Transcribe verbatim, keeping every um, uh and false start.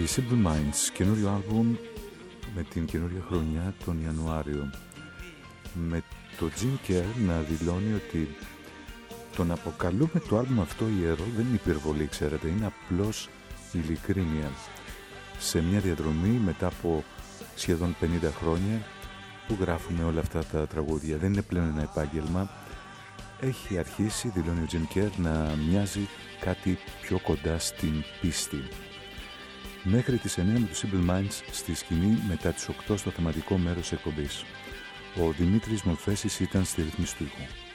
Simple Minds, καινούριο άλμπουμ με την καινούρια χρονιά τον Ιανουάριο, με το Jim Kerr να δηλώνει ότι το να αποκαλούμε το άλμπουμ αυτό ιερό δεν είναι υπερβολή, ξέρετε, είναι απλώς ειλικρίνεια. Σε μια διαδρομή μετά από σχεδόν πενήντα χρόνια που γράφουμε όλα αυτά τα τραγούδια, δεν είναι πλέον ένα επάγγελμα, έχει αρχίσει, δηλώνει ο Jim Kerr, να μοιάζει κάτι πιο κοντά στην πίστη. Μέχρι τις εννιά με τους Simple Minds στη σκηνή, μετά τις οκτώ στο θεματικό μέρος εκπομπής. Ο Δημήτρης Μορφέσης ήταν στη ρύθμιση του ήχου.